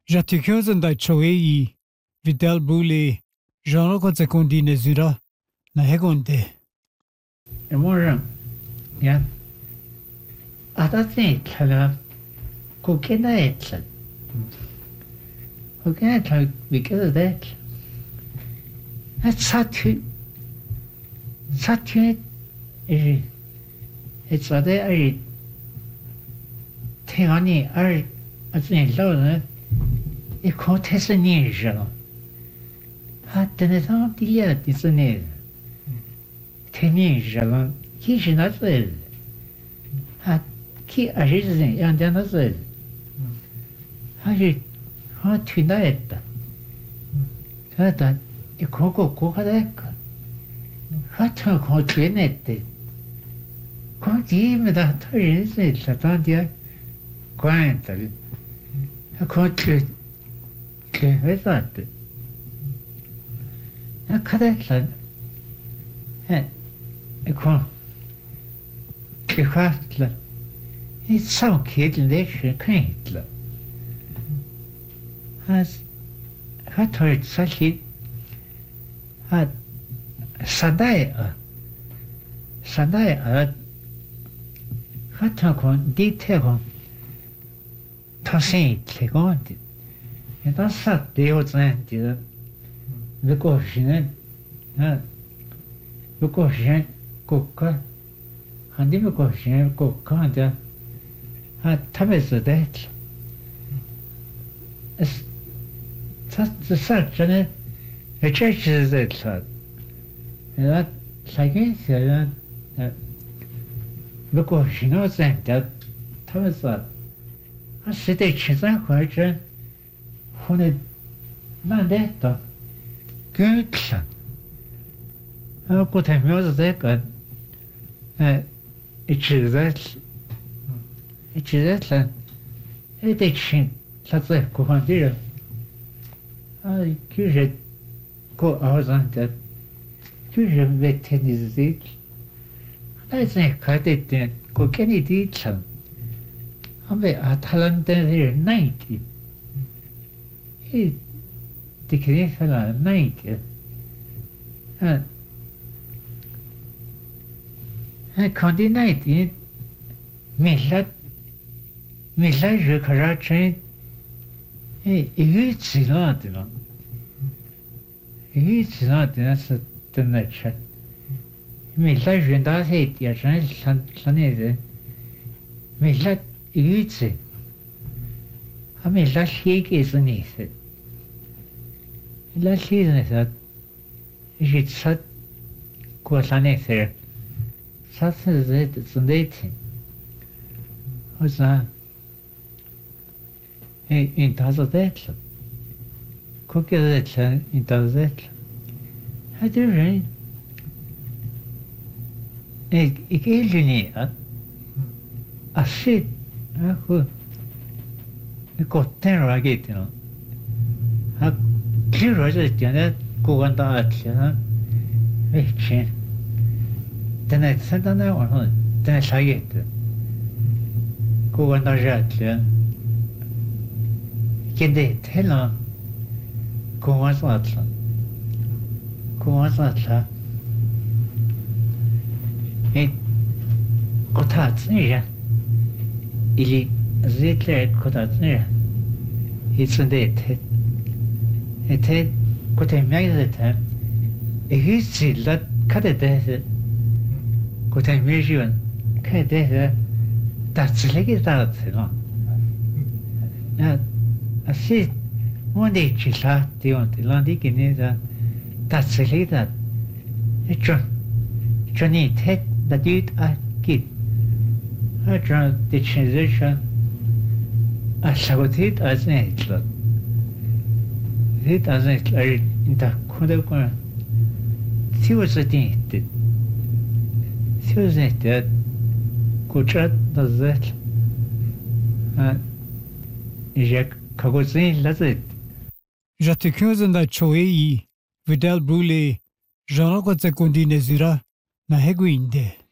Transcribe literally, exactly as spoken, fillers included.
Jatikyozan da choei Vidal Brule Jean Consecondi Nezura na hegonde. E morgen, ja. Ah, dat niet, hallo. Koken het. Koken het, wie kan dat? Het zat u. Zat u. Er. Het zat er. Tegani er. Het niet lopen. Ik kon het ze niet zo. Had het dan die leert die ze niet. Tenir ki jinatzel hat ki ajizin yandanazzel haji ha tünaetta hata ikoko kokadek hata kotinette koti da tayizil satandia kwantal ha koti ke vesat ha kadetlan ha ik kwam. Ik had het. Het zou kitten deze kwijtelen. Als had het zelfs had sadai sadai had het gewoon die tegen tassen tegen dit. En dat zat de oudste die de koosje hè de koosje Coca, handi me koşuyor, coca da, ha tabii zaten. Es, tas saçını, geçersiz zaten. Ya, sakin ya, me koşuyor zaten, tabii zaten. Ha site çizen koyacağım, bunu ben de da, güçlen. Ha kutemioz zaten. İçizet, içizetle, edekşin, satı kuhandir. Ay, küçük, ko ağzında, küçük ve temizlik. Neyse kaydettin, ko kendi değilsen. Ama atalandır neydi? Hiç dikine falan neydi? Ha. Kandi neydi? Millet, millet yukarıcı, iyi çınadı lan. İyi çınadı nasıl dönecek? Millet yüzünden heyet yaşayan san sanıydı. Millet iyi çı. Ha millet şey kesin neyse. Millet şey neyse. İşte sat kuasanıysa. Satın zeyt zeytin. O zaman e intazı değil. Kokuyor değil, intazı değil. Hadi öyle. E iki elini at. Aşık. Aku. E kotten ragetin o. Ha kiroje tane koganda atya. Vekçin. Tene sentane onu tene sayetti. Koganda jatlı. Kendi tela kovası atla. Kovası atla. E kotat ne ya? İli zeytler kotat ne ya? İçinde et. Et kotem yaydı. E hiç zillat kadede. Kotem mecbur. Kadede. Tatsılegi tatsılan. Ya así onde chila tío tilandi kineza tatselida hecho choni tek da dit a kit hecho de chinzesha a sagotit aznetla dit aznetla inta kuda kuna siusatinit siusatinit kuchat da zet a Jack Kagozin lazet. Jatikyozan da choei Vidal Brule Jean Consecondi Nezura na heguinde.